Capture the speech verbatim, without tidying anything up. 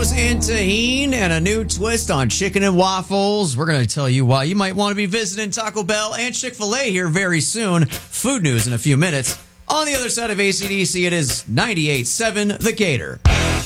tacos and tahini and a new twist on chicken and waffles. We're going to tell you why you might want to be visiting Taco Bell and Chick-fil-A here very soon. Food news in a few minutes. On the other side of A C D C, it is ninety-eight point seven The Gator.